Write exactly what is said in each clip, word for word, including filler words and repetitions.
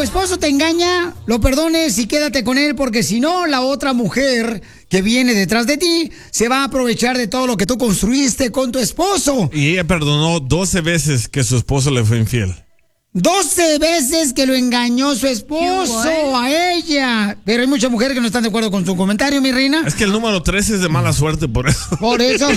esposo te engaña, lo perdones y quédate con él, porque si no, la otra mujer que viene detrás de ti se va a aprovechar de todo lo que tú construiste con tu esposo. Y ella perdonó doce veces que su esposo le fue infiel. doce veces que lo engañó su esposo a ella. Pero hay muchas mujeres que no están de acuerdo con su comentario, mi reina. Es que el número trece es de mala suerte, por eso. Por eso.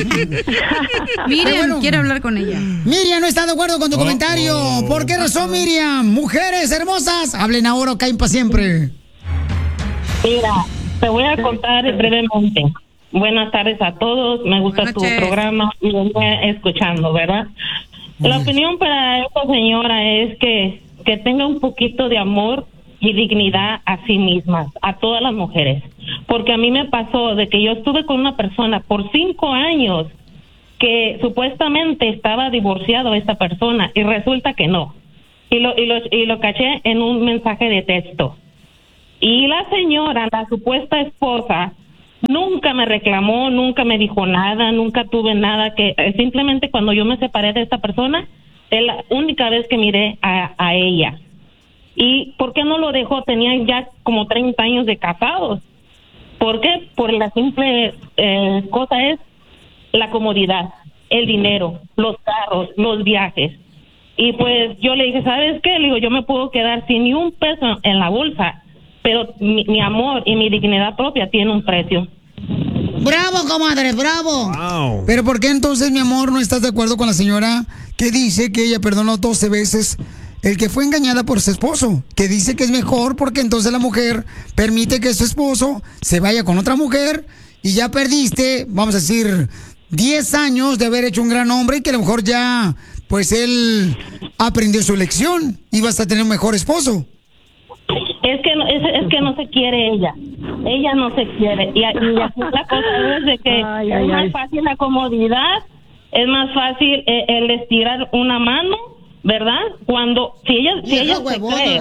Miriam bueno, quiere hablar con ella. Miriam no está de acuerdo con tu oh, comentario. Oh. ¿Por qué razón, Miriam? Mujeres hermosas, hablen ahora o caen para siempre. Mira, te voy a contar brevemente. Buenas tardes a todos. Me gusta tu programa y lo voy escuchando, ¿verdad? La opinión para esta señora es que, que tenga un poquito de amor y dignidad a sí misma, a todas las mujeres. Porque a mí me pasó de que yo estuve con una persona por cinco años que supuestamente estaba divorciado esta persona y resulta que no. Y lo, y lo, y lo caché en un mensaje de texto. Y la señora, la supuesta esposa, nunca me reclamó, nunca me dijo nada, nunca tuve nada que... Simplemente cuando yo me separé de esta persona, es la única vez que miré a, a ella. ¿Y por qué no lo dejó? Tenían ya como treinta años de casados. ¿Por qué? Por la simple eh, cosa es la comodidad, el dinero, los carros, los viajes. Y pues yo le dije, ¿sabes qué? Le digo, yo me puedo quedar sin ni un peso en la bolsa, pero mi, mi amor y mi dignidad propia tiene un precio. ¡Bravo, comadre! ¡Bravo! Wow. Pero ¿por qué entonces, mi amor, no estás de acuerdo con la señora que dice que ella perdonó doce veces el que fue engañada por su esposo? Que dice que es mejor porque entonces la mujer permite que su esposo se vaya con otra mujer y ya perdiste, vamos a decir, diez años de haber hecho un gran hombre y que a lo mejor ya, pues él aprendió su lección y vas a tener un mejor esposo. Es que no, es, es que no se quiere ella. Ella no se quiere. Y, y así la cosa es de que ay, es ay, más ay. fácil la comodidad, es más fácil eh, el estirar una mano, ¿verdad? Cuando, si ella, si ella se cree.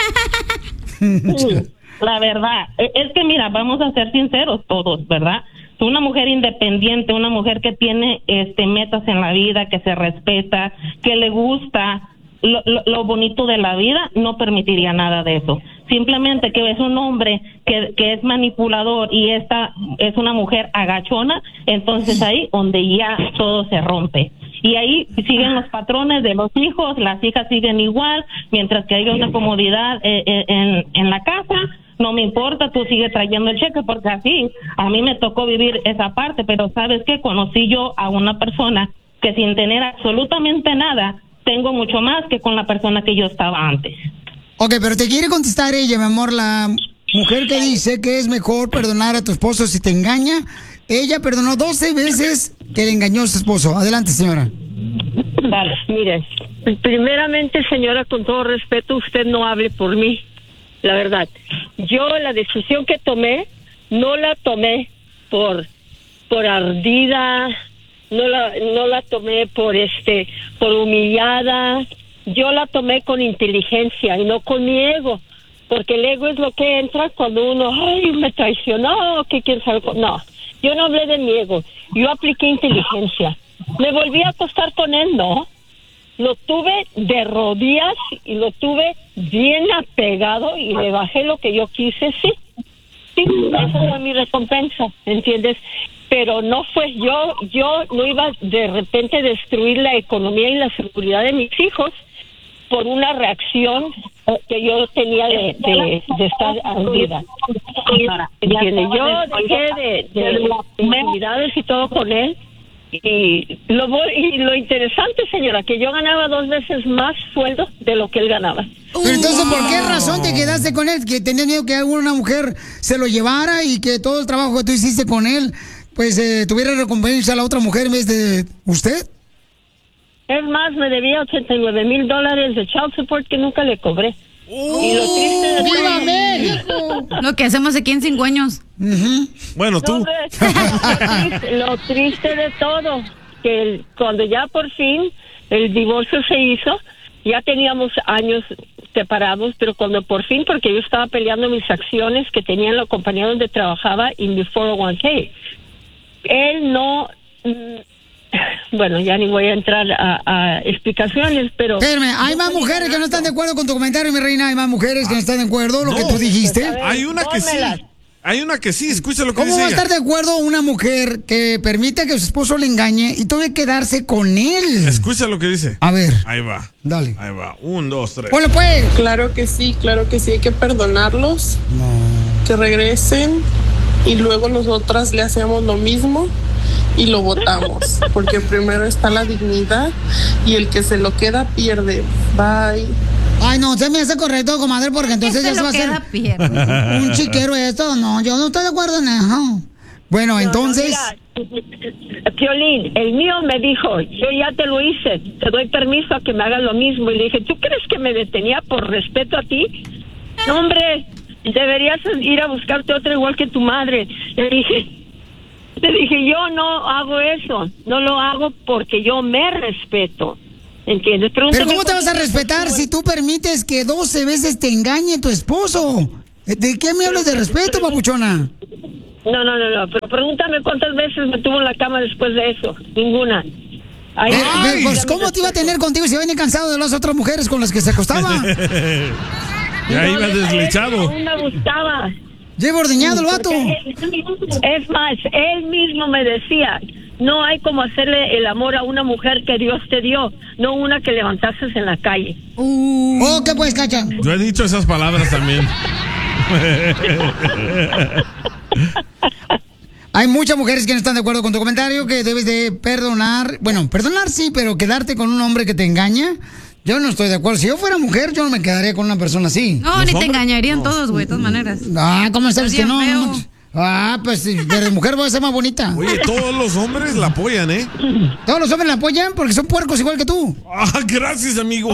Eh, sí, la verdad. Es que mira, vamos a ser sinceros todos, ¿verdad? Una mujer independiente, una mujer que tiene este metas en la vida, que se respeta, que le gusta Lo, lo, lo bonito de la vida, no permitiría nada de eso. Simplemente que es un hombre que, que es manipulador y esta es una mujer agachona, entonces ahí donde ya todo se rompe. Y ahí siguen los patrones de los hijos, las hijas siguen igual, mientras que hay una comodidad eh, eh, en, en la casa. No me importa, tú sigues trayendo el cheque, porque así a mí me tocó vivir esa parte, pero ¿sabes qué? Conocí yo a una persona que sin tener absolutamente nada tengo mucho más que con la persona que yo estaba antes. Ok, pero te quiere contestar ella, mi amor, la mujer que dice que es mejor perdonar a tu esposo si te engaña. Ella perdonó doce veces que le engañó a su esposo. Adelante, señora. Vale, mire, primeramente, señora, con todo respeto, usted no hable por mí, la verdad. Yo la decisión que tomé, no la tomé por, por ardida, no la no la tomé por este por humillada, yo la tomé con inteligencia y no con mi ego, porque el ego es lo que entra cuando uno, ay, me traicionó, ¿qué quieres saber? No, yo no hablé de mi ego, yo apliqué inteligencia. Me volví a acostar con él, no, lo tuve de rodillas y lo tuve bien apegado y le bajé lo que yo quise, sí, sí, esa fue mi recompensa, ¿entiendes? Pero no fue yo, yo no iba de repente a destruir la economía y la seguridad de mis hijos por una reacción que yo tenía de, de, de estar ardida. ¿Entiendes? Yo dejé de, de intimidades y todo con él. Y lo, y lo interesante, señora, que yo ganaba dos veces más sueldo de lo que él ganaba. Pero entonces, ¿por qué razón te quedaste con él? ¿Que tenías miedo que alguna mujer se lo llevara y que todo el trabajo que tú hiciste con él pues eh, tuviera recompensa a la otra mujer en vez de usted? Es más, me debía ochenta y nueve mil dólares de child support que nunca le cobré. ¡Oh! Y lo triste de ¡Viva México! Lo que hacemos aquí en cinco años. Uh-huh. Bueno, tú. No, lo, triste, lo triste de todo, que el, cuando ya por fin el divorcio se hizo, ya teníamos años separados, pero cuando por fin, porque yo estaba peleando mis acciones que tenía en la compañía donde trabajaba y mi cuatro oh uno k, él no bueno, ya ni voy a entrar a, a explicaciones, pero... Espérame, hay más mujeres que no están de acuerdo con tu comentario, mi reina. Hay más mujeres que no están de acuerdo con lo No. que tú dijiste. Pues, a ver, Hay una que sí. pónmelas. Hay una que sí, escucha lo que ¿Cómo dice va a ella. estar de acuerdo una mujer que permite que su esposo le engañe y todavía quedarse con él? Escucha lo que dice. A ver, Ahí va. dale. Ahí va. Un, dos, tres. Ponle pues. Claro que sí, claro que sí, hay que perdonarlos, que regresen y luego nosotras le hacemos lo mismo y lo votamos, porque primero está la dignidad y el que se lo queda pierde. Bye. Ay, no, se me hace correcto, comadre, porque entonces ya se va a hacer un chiquero esto. No, yo no estoy de acuerdo en eso. Bueno, No, entonces... no, mira, Piolín, el mío me dijo, yo ya te lo hice, te doy permiso a que me hagas lo mismo. Y le dije, ¿tú crees que me detenía por respeto a ti? No, hombre, deberías ir a buscarte otra igual que tu madre. Le dije, le dije, yo no hago eso, no lo hago porque yo me respeto. ¿Entiendes? Pero Pregúntame ¿cómo te vas a cuántas respetar veces- si tú permites que doce veces te engañe tu esposo? ¿De qué me hablas de respeto, papuchona? No, no, no, no, pero pregúntame cuántas veces me tuvo en la cama después de eso. Ninguna. Ahí- Eh, Ay. pues, ¿cómo te iba a tener contigo si venía cansado de las otras mujeres con las que se acostaba? Ya No, iba deja deslechado. eso, aún me gustaba. Lleva ordeñado el vato. Es más, él mismo me decía, no hay como hacerle el amor a una mujer que Dios te dio, no una que levantases en la calle. Oh, ¿qué pues, cacha? Yo he dicho esas palabras también. Hay muchas mujeres que no están de acuerdo con tu comentario, que debes de perdonar. Bueno, perdonar sí, pero quedarte con un hombre que te engaña, yo no estoy de acuerdo. Si yo fuera mujer, yo no me quedaría con una persona así. No, ni te engañarían todos, güey, de todas maneras. Ah, ¿cómo sabes que Estás no? bien No, feo. Ah, pues sí, pero de mujer voy a ser más bonita. Oye, todos los hombres la apoyan, ¿eh? Todos los hombres la apoyan porque son puercos igual que tú. Ah, gracias, amigo.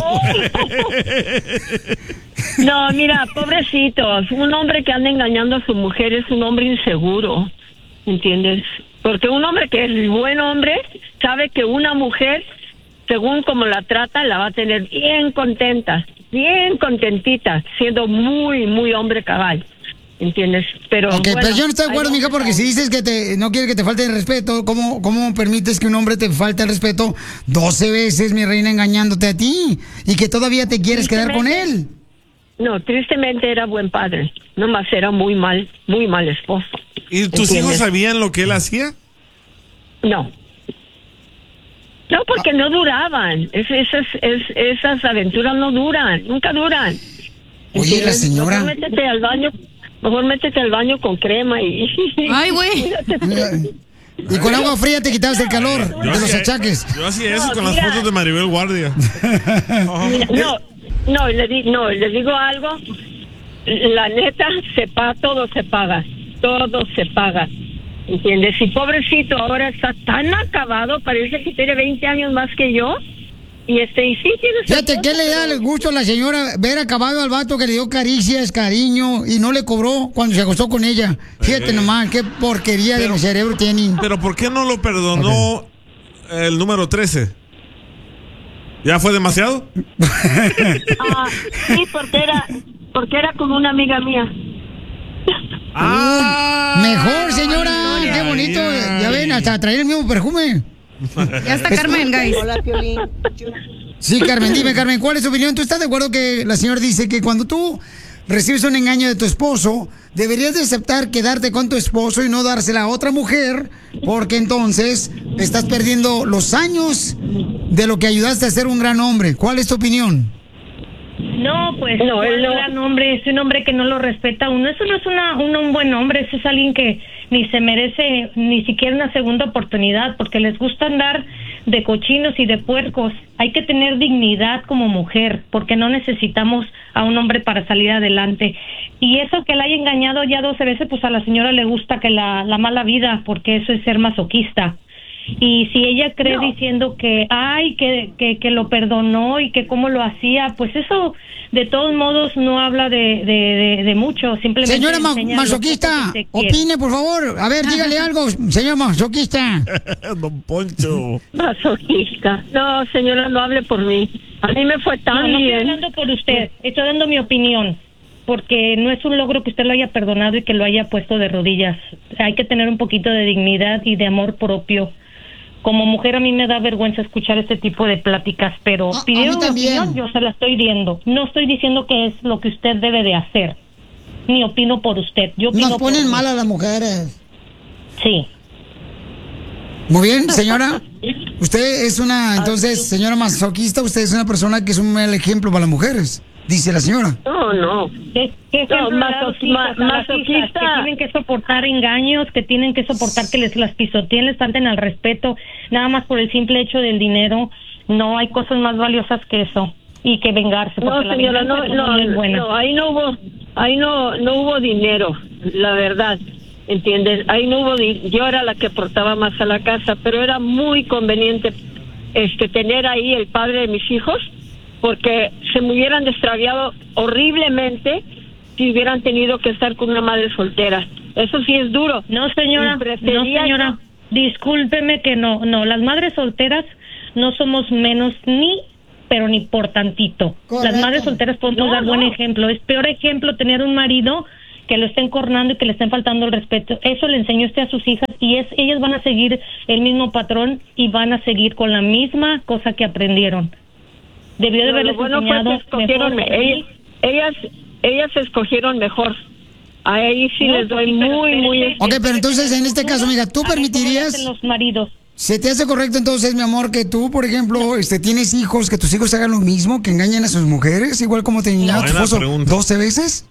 No, mira, pobrecitos, un hombre que anda engañando a su mujer es un hombre inseguro, ¿entiendes? Porque un hombre que es buen hombre sabe que una mujer, según como la trata, la va a tener bien contenta, bien contentita, siendo muy, muy hombre cabal. ¿Entiendes? Pero, Ok, bueno, pero yo no estoy de acuerdo, ahí mija, vamos porque a- si dices que te, no quiere que te falte el respeto, ¿cómo, ¿cómo permites que un hombre te falte el respeto doce veces, mi reina, engañándote a ti? Y que todavía te quieres quedar con él. No, tristemente era buen padre, nomás era muy mal, muy mal esposo. ¿Y tus ¿Entiendes? hijos sabían lo que él hacía? No. No, porque no duraban. Es- esas, es- esas aventuras no duran, nunca duran. Oye, la ¿Entiendes? señora. Mejor métete al baño, mejor métete al baño con crema y... Ay, güey. Y con agua fría te quitabas el calor de los hacía- achaques. Yo hacía eso No, con las mira. fotos de Maribel Guardia. No, no, le di, no, les digo algo. La neta, se paga, todo se paga, todo se paga. ¿Entiendes? Y pobrecito, ahora está tan acabado, parece que tiene veinte años más que yo. Y este, y sí, tiene su Fíjate, ¿qué esposa, le da pero- el gusto a la señora ver acabado al vato que le dio caricias, cariño y no le cobró cuando se acostó con ella? Fíjate nomás, qué porquería de Pero- mi cerebro tiene. Pero ¿por qué no lo perdonó el número trece? ¿Ya fue demasiado? Ah, sí, porque era, porque era con una amiga mía. Ah, Mejor, señora, qué bonito. ay, Ya ven, hasta traer el mismo perfume. Ya está Carmen, guys. Hola, Piolín. Sí, Carmen, dime, Carmen, ¿cuál es tu opinión? ¿Tú estás de acuerdo que la señora dice que cuando tú recibes un engaño de tu esposo, deberías de aceptar quedarte con tu esposo y no dársela a otra mujer, porque entonces estás perdiendo los años de lo que ayudaste a ser un gran hombre? ¿Cuál es tu opinión? No, pues No, no, él no. gran hombre, es un hombre que no lo respeta a uno. Eso no es una, un, un buen hombre, eso es alguien que ni se merece ni siquiera una segunda oportunidad, porque les gusta andar de cochinos y de puercos. Hay que tener dignidad como mujer, porque no necesitamos a un hombre para salir adelante. Y eso que la haya engañado ya doce veces, pues a la señora le gusta que la, la mala vida, porque eso es ser masoquista. Y si ella cree No. diciendo que, ay, que, que, que lo perdonó y que cómo lo hacía, pues eso de todos modos no habla de, de, de, de mucho, simplemente... Señora ma- enseña lo masoquista, poco que se quiere. opine, por favor. A ver, dígale algo, señor masoquista. Don Poncho. Masoquista. No, señora, no hable por mí. A mí me fue tan No, no estoy bien. hablando por usted, estoy dando mi opinión, porque no es un logro que usted lo haya perdonado y que lo haya puesto de rodillas. Hay que tener un poquito de dignidad y de amor propio como mujer a mí me da vergüenza escuchar este tipo de pláticas, pero A- a pidieron mí mi también. opinión, yo se la estoy dando. No estoy diciendo que es lo que usted debe de hacer, ni opino por usted. Yo opino Nos por ponen mí. mal a las mujeres. Sí. Muy bien, señora. Usted es una, entonces, señora masoquista, usted es una persona que es un mal ejemplo para las mujeres, dice la señora. No, no. ¿Qué, qué ejemplo No, le da a maso- los hijos, ma- a las hijas masoquista. que tienen que soportar engaños, que tienen que soportar que les las pisoteen, les falten al respeto, nada más por el simple hecho del dinero? No hay cosas más valiosas que eso y que vengarse. No, porque la señora, no, venganza no, es buena. no, ahí no hubo, ahí no, no hubo dinero, la verdad, ¿entiendes? Ahí no hubo, di- yo era la que portaba más a la casa, pero era muy conveniente, este, tener ahí el padre de mis hijos, porque se me hubieran extraviado horriblemente si hubieran tenido que estar con una madre soltera. Eso sí es duro. No, señora, Y prefería no, señora, discúlpeme que no, no, las madres solteras no somos menos ni, pero ni por tantito. Correcto. Las madres solteras podemos No, dar buen no. ejemplo. Es peor ejemplo tener un marido que lo estén cornando y que le estén faltando el respeto. Eso le enseñó usted a sus hijas y es ellas van a seguir el mismo patrón y van a seguir con la misma cosa que aprendieron. Debió de No, haberles lo bueno fue enseñado que escogieron, mejor. ellas, ellas, ellas escogieron mejor. Ahí sí No, les doy sí, pero muy, muy... espérese. Ok, pero entonces, en este caso, mira, ¿tú A ver, ¿cómo le permitirías? hacen los maridos? ¿Se te hace correcto entonces, mi amor, que tú, por ejemplo, este, tienes hijos, que tus hijos hagan lo mismo, que engañen a sus mujeres, igual como te engañaba tu Buena esposo pregunta. doce veces?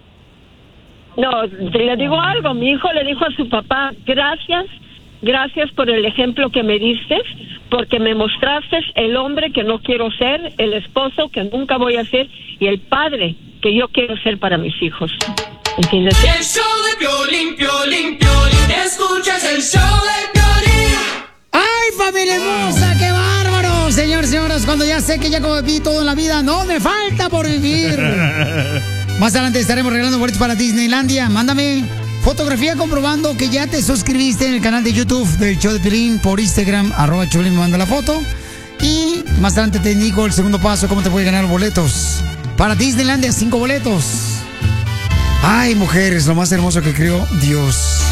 No, te le digo algo, mi hijo le dijo a su papá, gracias, gracias por el ejemplo que me diste, porque me mostraste el hombre que no quiero ser, el esposo que nunca voy a ser y el padre que yo quiero ser para mis hijos. ¿Entiendes? El show de Piolín, Piolín, Piolín. Escuchas el show de Piolín. ¡Ay, familia hermosa! ¡Qué bárbaro! Señores, señoras, cuando ya sé que ya como viví todo en la vida, no me falta por vivir. Más adelante estaremos regalando boletos para Disneylandia. Mándame fotografía comprobando que ya te suscribiste en el canal de YouTube del show de Piolín por Instagram, arroba Piolín, me manda la foto. Y más adelante te indico el segundo paso, cómo te puedes ganar boletos. Para Disneylandia, cinco boletos. Ay, mujeres, lo más hermoso que creó Dios.